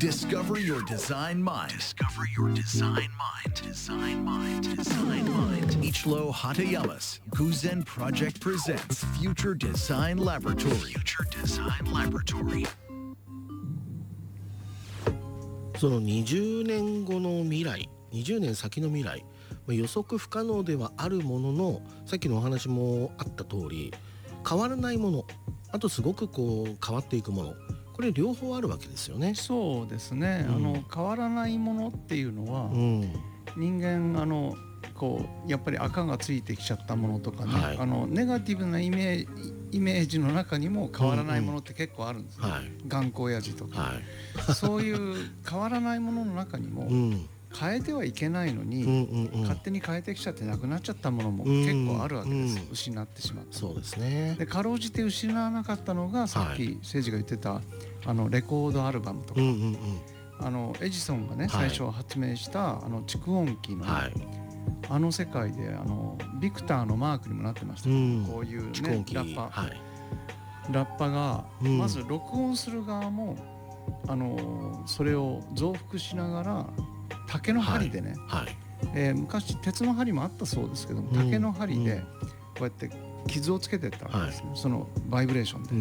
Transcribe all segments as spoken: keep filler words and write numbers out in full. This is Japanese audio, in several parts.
Discover your design mind. Discover your design mind. Design mind. Design mind. Ichiro Hatayamas Guzen Project presents Future Design Laboratory. Future Design Laboratory. そのにじゅうねんごの未来、にじゅうねん先の未来、予測不可能ではあるものの、さっきのお話もあった通り、変わらないもの、あとすごくこう変わっていくもの、これ両方あるわけですよね。 そうですね、うん、あの変わらないものっていうのは、うん、人間あのこうやっぱり赤がついてきちゃったものとかね、はい、あのネガティブなイメージイメージの中にも変わらないものって結構あるんですね、うんうん、はい、頑固親父とか、はい、そういう変わらないものの中にも、うん、変えてはいけないのに、うんうんうん、勝手に変えてきちゃってなくなっちゃったものも結構あるわけです、うんうん、失ってしまった。 そうですね。 でかろうじて失わなかったのがさっき誠司が言ってたあのレコードアルバムとか、うんうんうん、あのエジソンがね、はい、最初発明したあの蓄音機の、はい、あの世界であのビクターのマークにもなってました、うん、こういうねラッパ、はい、ラッパが、うん、まず録音する側もあのそれを増幅しながら竹の針でね、はいはい、えー、昔鉄の針もあったそうですけども、竹の針でこうやって傷をつけていったわけですね、はい、そのバイブレーションで、うん、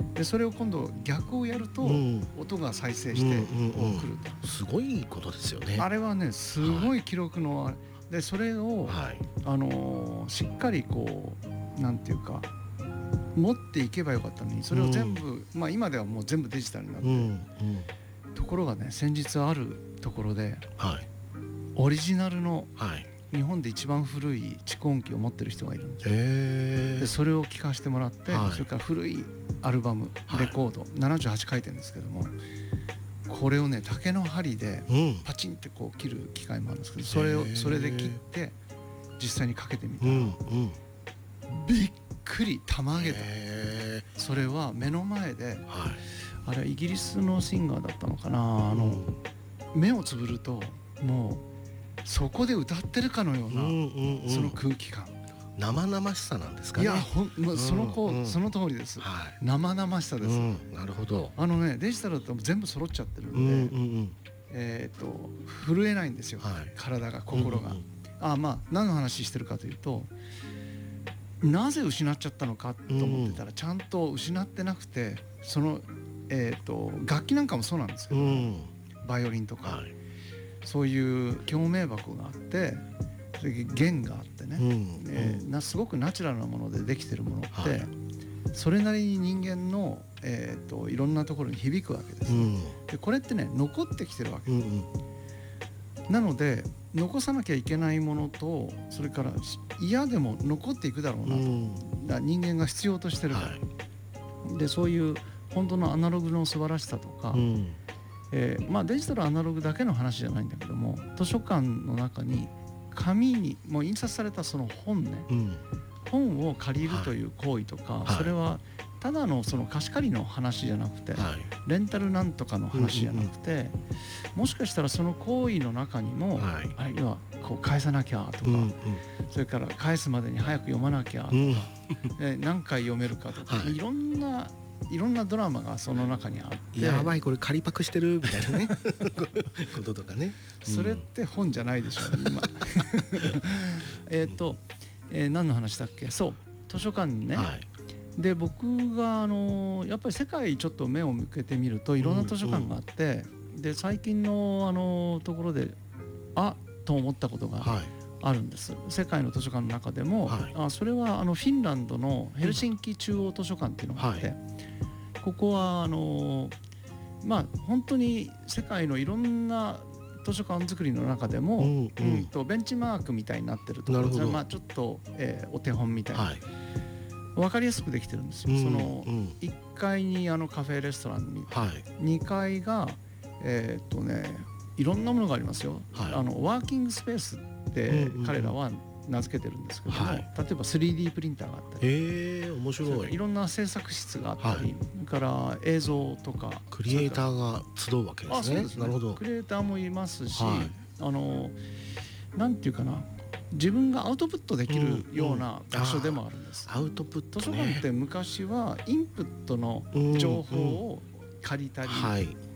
でそれを今度逆をやると、うん、音が再生してこう来ると、 うん、すごいことですよね。 あれはねすごい記録の、はい、でそれを、はい、あのー、しっかりこうなんていうか持っていけばよかったのに、それを全部、うん、まあ今ではもう全部デジタルになって、うんうん、ところがね先日あるところで、はい、オリジナルの、はい、日本で一番古い蓄音機を持ってる人がいるんですよ。へー。でそれを聞かせてもらって、はい、それから古いアルバム、レコード、はい、ななじゅうはち回転ですけども、これをね竹の針でパチンってこう切る機械もあるんですけど、それをそれで切って実際にかけてみたら、うんうん、びっくりたまげた。それは目の前で、はい、あれはイギリスのシンガーだったのかな、あの、うん、目をつぶるともうそこで歌ってるかのような、うんうんうん、その空気感、 生々しさなんですかね。 いやほん、もうその子、うんうん、その通りです、はい、生々しさです、うん、 なるほど。 あのねデジタルだと全部揃っちゃってるんで、うんうんうん、えー、と震えないんですよ、はい、体が心が、うんうん、あまあ何の話してるかというと、なぜ失っちゃったのかと思ってたら、ちゃんと失ってなくて、その、えー、と楽器なんかもそうなんですけど、うん、バイオリンとか、はい、そういう共鳴箱があって弦があってね、うんえー、なすごくナチュラルなものでできてるものって、はい、それなりに人間の、えー、といろんなところに響くわけです、うん、でこれってね残ってきてるわけ、うんうん、なので残さなきゃいけないものと、それから嫌でも残っていくだろうなと、うん、だ人間が必要としてるから、はい、でそういう本当のアナログの素晴らしさとか、うんえーまあ、デジタルアナログだけの話じゃないんだけども、図書館の中に紙にもう印刷されたその本ね、うん、本を借りるという行為とか、はい、それはただのその貸し借りの話じゃなくて、はい、レンタルなんとかの話じゃなくて、うんうんうん、もしかしたらその行為の中にも、はい、あるいはこう返さなきゃとか、うんうん、それから返すまでに早く読まなきゃとか、うん、え何回読めるかとか、はい、いろんないろんなドラマがその中にあって、 やばいこれ仮パクしてるみたいなねこととかね、 それって本じゃないでしょ今えっと、えー、何の話だっけ。そう図書館にね、はい、で僕があのやっぱり世界ちょっと目を向けてみるといろんな図書館があって、うんうん、で最近のあのところであと思ったことがあるんです、はい、世界の図書館の中でも、はい、あそれはあのフィンランドのヘルシンキ中央図書館っていうのがあって、はい、ここはあのまあ本当に世界のいろんな図書館作りの中でも、うんうんうん、とベンチマークみたいになってるところですね、まあ、ちょっと、えー、お手本みたいな、はい、分かりやすくできてるんですよ、うんうん、そのいっかいにあのカフェレストランに、はい、にかいがえー、っとねいろんなものがありますよ、はい、あのワーキングスペースって彼らは名付けてるんですけども、はい、例えば スリーディー プリンターがあったり、 へー面白い、 いろんな制作室があったり、はい、それから映像とかクリエイターが集うわけですね。あ、そうですね、なるほど。 クリエイターもいますし、はい、あのなんていうかな、自分がアウトプットできるような場所でもあるんです、 うんうん、アウトプット、ね、 図書館って昔はインプットの情報を借りたり、うんうんはい、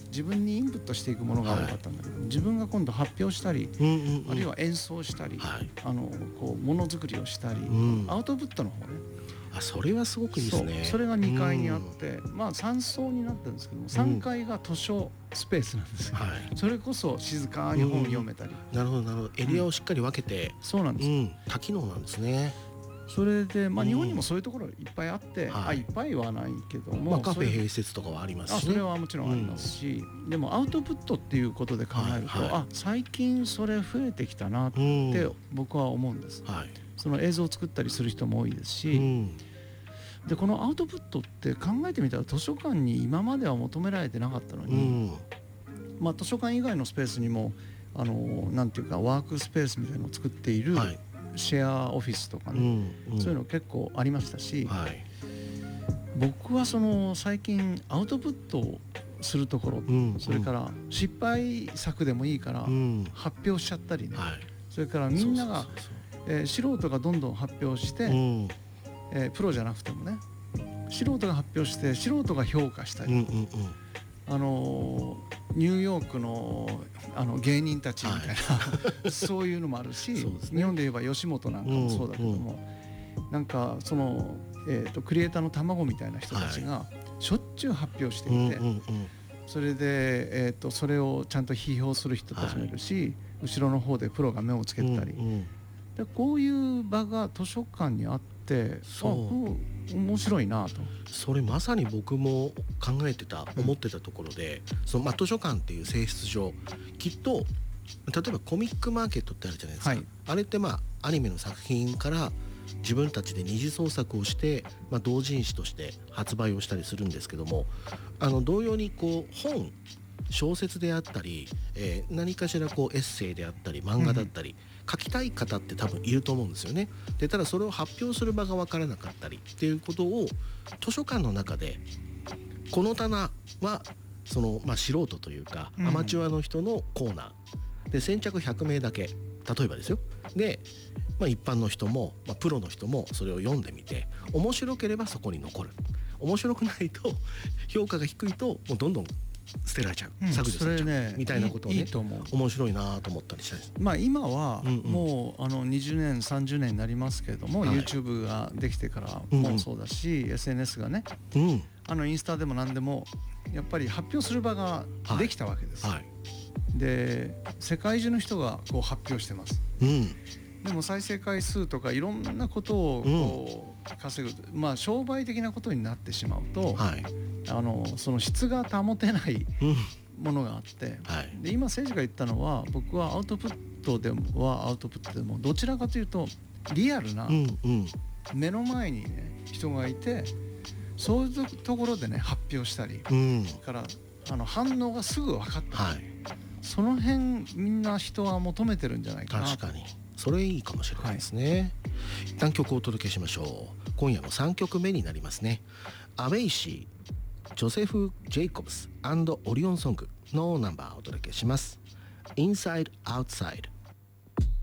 自分にインプットしていくものが多かったんだけど、はい、自分が今度発表したり、うんうんうん、あるいは演奏したり、はい、あのこうものづくりをしたり、うん、アウトプットの方ね。 あ、それはすごくいいですね。 そ, それがにかいにあって、うん、まあさん層になってるんですけども、さんがいが図書スペースなんですよ、はい、それこそ静かに本を読めたり、 うん、なるほどなるほど、エリアをしっかり分けて、 うん、そうなんです、うん、 多機能なんですね。 それで、まあ、日本にもそういうところいっぱいあって、うん、あいっぱいはないけども、 まあ、カフェ併設とかはありますし、ね、 あそれはもちろんありますし、うん、でもアウトプットっていうことで考えると、はいはい、あ最近それ増えてきたなって僕は思うんです、うんはい、その映像を作ったりする人も多いですし、うん、でこのアウトプットって考えてみたら図書館に今までは求められてなかったのに、うん、まあ、図書館以外のスペースにもあのなんていうかワークスペースみたいなのを作っている、はい、シェアオフィスとかね、うんうん、そういうの結構ありましたし、はい、僕はその最近アウトプットをするところ、うんうん、それから失敗作でもいいから発表しちゃったりね、はい、それからみんなが素人がどんどん発表して、うん、えー、プロじゃなくてもね素人が発表して素人が評価したり、うんうんうん、あのニューヨークのあの芸人たちみたいな、はい、そういうのもあるし、ね、日本で言えば吉本なんかもそうだけども、うんうん、なんかその、えーと、クリエイターの卵みたいな人たちがしょっちゅう発表していて、はい、うんうんうん、それで、えーと、それをちゃんと批評する人たちもいるし、はい、後ろの方でプロが目をつけてたり、うんうん、でこういう場が図書館にあってそう面白いなと。 それまさに僕も考えてた思ってたところで、うん、そのまあ図書館っていう性質上きっと例えばコミックマーケットってあるじゃないですか、はい、あれってまあアニメの作品から自分たちで二次創作をして、まあ、同人誌として発売をしたりするんですけども、あの同様にこう本小説であったり、えー、何かしらこうエッセイであったり漫画だったり、うん、書きたい方って多分いると思うんですよね。でただそれを発表する場が分からなかったりっていうことを図書館の中でこの棚はその、まあ、素人というかアマチュアの人のコーナーで先着ひゃくめいだけ例えばですよで、まあ、一般の人も、まあ、プロの人もそれを読んでみて面白ければそこに残る、面白くないと評価が低いともうどんどん捨てられちゃう、うん、削除されちゃう、ね、みたいなことをね、いいと思う、面白いなと思ったりしたいです。 まあ今はもうあのにじゅうねんさんじゅうねんになりますけれども、はい、YouTube ができてからもそうだし、うん、エスエヌエス がね、うん、あのインスタでも何でもやっぱり発表する場ができたわけです、はいはい、で世界中の人がこう発表してます、うん、でも再生回数とかいろんなことをこう稼ぐ、うん、まあ商売的なことになってしまうと、はい、あのその質が保てないものがあって、うんはい、で今誠司が言ったのは僕はアウトプットでもはアウトプットでもどちらかというとリアルな目の前にね人がいてそういうところでね発表したり、うん、からあの反応がすぐ分かったり、はい、その辺みんな人は求めてるんじゃないかな。 確かにそれいいかもしれないですね、はい、一旦曲をお届けしましょう。今夜のさんきょくめになりますね。アウェイシー、ジョセフ・ジェイコブス&オリオンソングのナンバーをお届けします。 Inside Outside